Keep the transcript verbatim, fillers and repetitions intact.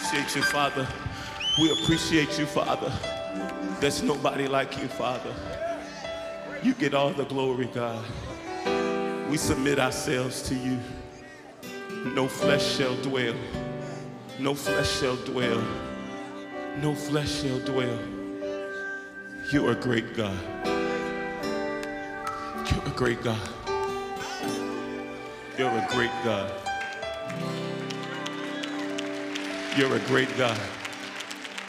appreciate you, Father. We appreciate you, Father. There's nobody like you, Father. You get all the glory, God. We submit ourselves to you. No flesh shall dwell. No flesh shall dwell. No flesh shall dwell. You are a great God. You're a great God. You're a great God. You're a great God.